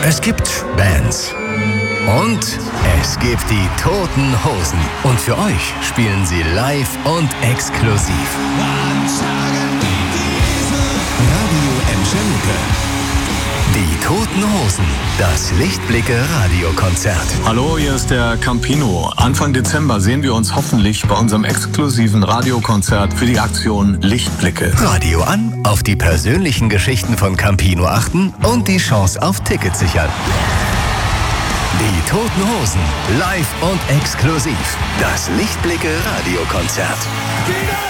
Es gibt Bands. Und es gibt die Toten Hosen. Und für euch spielen sie live und exklusiv. Radio Emschemuke. Die Toten Hosen. Das Lichtblicke-Radiokonzert. Hallo, hier ist der Campino. Anfang Dezember sehen wir uns hoffentlich bei unserem exklusiven Radiokonzert für die Aktion Lichtblicke. Radio an, auf die persönlichen Geschichten von Campino achten und die Chance auf Tickets sichern. Die Toten Hosen, live und exklusiv. Das Lichtblicke-Radiokonzert.